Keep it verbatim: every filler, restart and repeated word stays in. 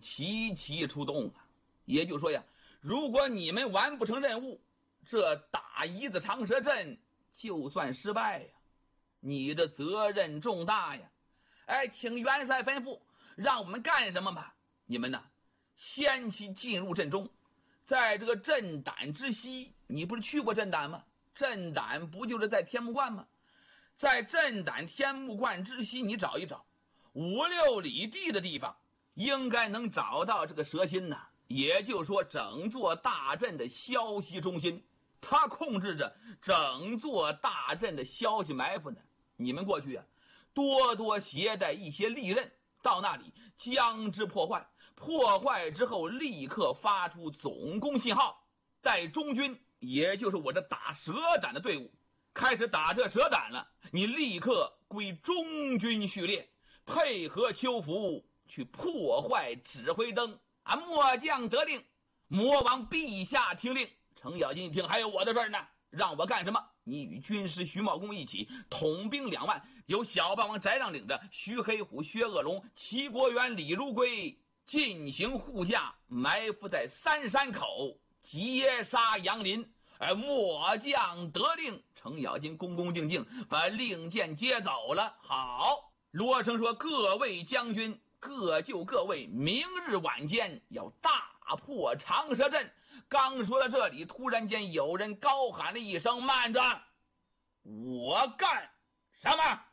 齐齐出动啊。也就是说呀，如果你们完不成任务，这打一字长蛇阵就算失败呀，你的责任重大呀。哎，请元帅吩咐，让我们干什么吧？你们呢，先期进入阵中，在这个震胆之西，你不是去过震胆吗？震胆不就是在天目观吗？在震胆天目观之西，你找一找，五六里地的地方，应该能找到这个蛇心呐。也就是说，整座大阵的消息中心，他控制着整座大阵的消息埋伏呢。你们过去啊，多多携带一些利刃，到那里将之破坏，破坏之后立刻发出总攻信号，待中军，也就是我这打蛇胆的队伍开始打这蛇胆了，你立刻归中军序列，配合邱福去破坏指挥灯啊！末将得令，魔王陛下听令。程咬金一听，还有我的事呢，让我干什么？你与军师徐茂公一起统兵两万，由小霸王翟让领着徐黑虎、薛恶龙、齐国元、李如归进行护驾，埋伏在三山口，截杀杨林。而末将得令，程咬金恭恭敬敬把令箭接走了。好，罗成说：“各位将军，各就各位，明日晚间要大破长蛇阵。”刚说到这里，突然间有人高喊了一声：“慢着！我干什么？”